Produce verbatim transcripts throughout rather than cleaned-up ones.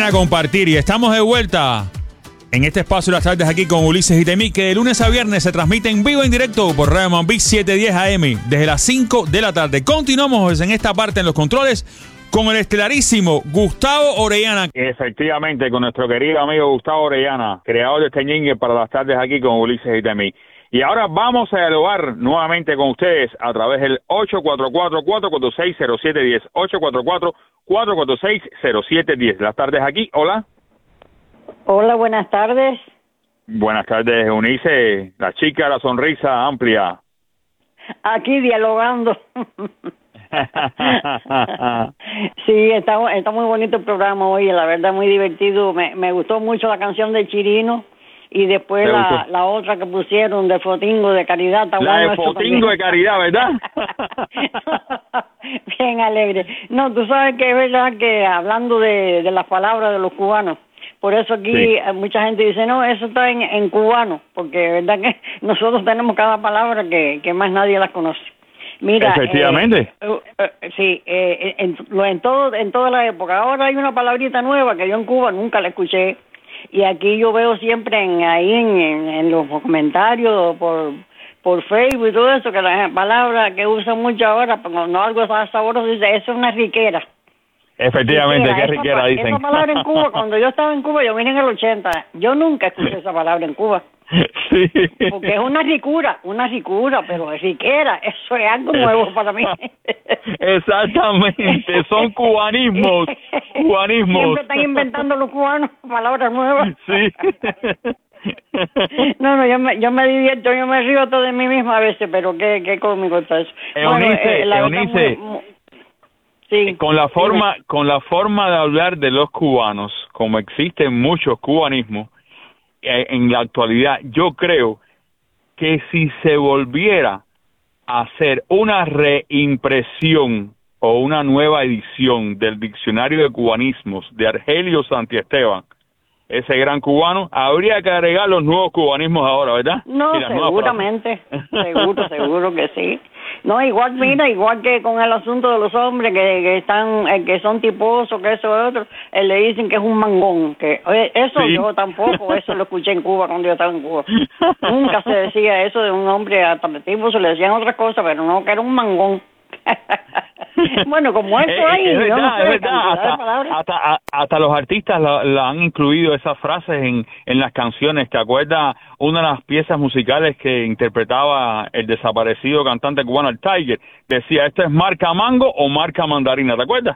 pena compartir y estamos de vuelta en este espacio de las tardes aquí con Ulises y Temi, que de lunes a viernes se transmite en vivo en directo por Radio Mambí setecientos diez A M desde las cinco de la tarde. Continuamos en esta parte en los controles con el estelarísimo Gustavo Orellana. Efectivamente, con nuestro querido amigo Gustavo Orellana, creador de este jingle para las tardes aquí con Ulises y Temi. Y ahora vamos a dialogar nuevamente con ustedes a través del ocho cuatro cuatro, cuatro cuatro seis, cero siete uno cero, ocho cuatro cuatro, cuatro cuatro seis, cero siete uno cero. Las tardes aquí, hola. Hola, buenas tardes. Buenas tardes, Eunice, la chica de la sonrisa amplia. Aquí dialogando. Sí, está, está muy bonito el programa hoy, la verdad muy divertido. Me, me gustó mucho la canción de Chirino. Y después la, la otra que pusieron de Fotingo de Caridad. Está la bueno de Fotingo de Caridad, ¿verdad? Bien alegre. No, tú sabes que es verdad que hablando de, de las palabras de los cubanos, por eso aquí sí. Mucha gente dice, no, eso está en, en cubano, porque es verdad que nosotros tenemos cada palabra que, que más nadie las conoce. Mira, efectivamente. Eh, eh, eh, sí, eh, en, en, todo, en toda la época. Ahora hay una palabrita nueva que yo en Cuba nunca la escuché. Y aquí yo veo siempre en, ahí en, en, en los comentarios por por Facebook y todo eso, que la palabra que usan mucho ahora, pero no algo sabroso, dice, eso es una riquera. Efectivamente, riquera, qué riquera esa, dicen. Esa palabra en Cuba, cuando yo estaba en Cuba, yo vine en el ochenta, yo nunca escuché esa palabra en Cuba. Sí. Porque es una ricura, una ricura, pero es riquera, eso es algo nuevo para mí. Exactamente, son cubanismos, cubanismos. Siempre están inventando los cubanos palabras nuevas. Sí. No, no, yo me, yo me divierto, yo me río todo de mí misma a veces, pero qué, qué cómico está eso. Eunice, bueno, eh, la Eunice, muy, muy, sí, con la forma, sí. con la forma de hablar de los cubanos, como existen muchos cubanismos, en la actualidad, yo creo que si se volviera a hacer una reimpresión o una nueva edición del diccionario de cubanismos de Argelio Santiesteban, ese gran cubano, habría que agregar los nuevos cubanismos ahora, ¿verdad? No, seguramente, seguro, seguro que sí. No, igual, mira, igual que con el asunto de los hombres que, que están, eh, que son tiposos, que eso y otro, eh, le dicen que es un mangón, que oye, eso sí. Yo tampoco, eso lo escuché en Cuba cuando yo estaba en Cuba. Nunca se decía eso de un hombre atractivo, se le decían otras cosas, pero no, que era un mangón. Bueno, como eso es, hay, es verdad, no sé, es verdad. Hasta, hasta, hasta los artistas la, la han incluido esas frases en, en las canciones. ¿Te acuerdas una de las piezas musicales que interpretaba el desaparecido cantante cubano el Tiger? Decía, ¿esto es marca mango o marca mandarina? ¿Te acuerdas?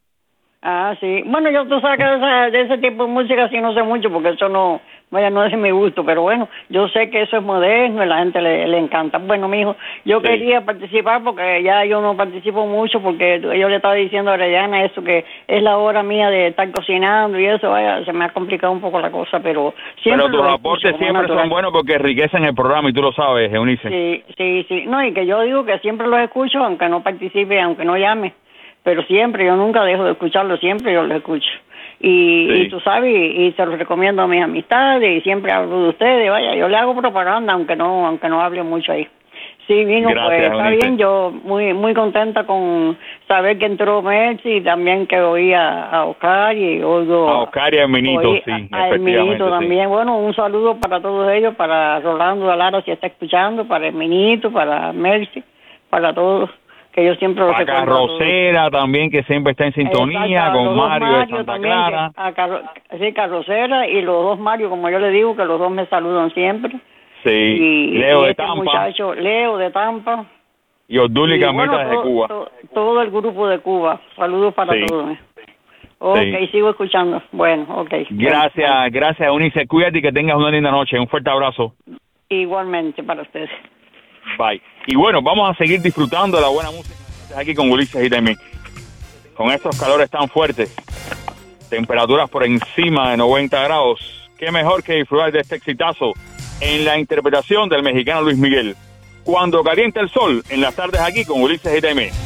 Ah, sí. Bueno, yo tú sabes que de ese, de ese tipo de música sí no sé mucho porque eso no, vaya, no es de mi gusto, pero bueno, yo sé que eso es moderno y la gente le, le encanta. Bueno, mijo, yo sí. quería participar porque ya yo no participo mucho porque yo le estaba diciendo a Orellana eso que es la hora mía de estar cocinando y eso, vaya, se me ha complicado un poco la cosa, pero siempre Pero tus aportes siempre son buenos porque enriquecen el programa y tú lo sabes, Eunice. Sí, sí, sí. No, y que yo digo que siempre los escucho aunque no participe, aunque no llame. Pero siempre, yo nunca dejo de escucharlo, siempre yo lo escucho. Y, sí. y tú sabes, y, y se los recomiendo a mis amistades, y siempre hablo de ustedes, vaya, yo le hago propaganda, aunque no aunque no hable mucho ahí. Sí, vino, gracias, pues está Eunice. Bien, yo muy muy contenta con saber que entró Mercy, y también que oí a, a Oscar, y oigo... A Oscar y a Herminito, sí, a, a Herminito también. Sí. Bueno, un saludo para todos ellos, para Rolando Alara, si está escuchando, para Herminito, para Mercy, para todos. Que yo siempre lo recuerdo. A Carrocera también, que siempre está en sintonía, exacto, con Mario, Mario de Santa también, Clara. A Carro, sí, Carrocera y los dos Mario, como yo le digo, que los dos me saludan siempre. Sí, y, Leo y de este Tampa. muchacho, Leo de Tampa. Y Obduli Camitas bueno, de Cuba. To, todo el grupo de Cuba. Saludos para sí. todos. Ok, sí. Sigo escuchando. Bueno, ok. Gracias, bueno. gracias, Eunice. Cuídate y que tengas una linda noche. Un fuerte abrazo. Igualmente para ustedes. Bye. Y bueno, vamos a seguir disfrutando de la buena música aquí con Ulises y Temi. Con estos calores tan fuertes, temperaturas por encima de noventa grados, qué mejor que disfrutar de este exitazo en la interpretación del mexicano Luis Miguel. Cuando calienta el sol, en las tardes aquí con Ulises y Temi.